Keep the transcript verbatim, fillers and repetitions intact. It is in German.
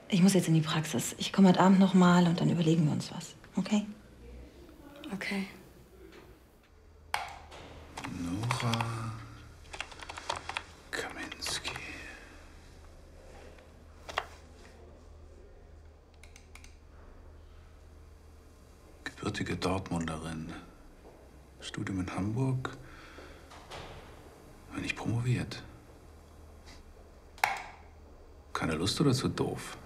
Ich muss jetzt in die Praxis. Ich komme heute Abend noch mal und dann überlegen wir uns was. Okay? Okay. Nora Kaminski. Gebürtige Dortmunderin. Studium in Hamburg. Aber nicht promoviert. Keine Lust oder zu doof?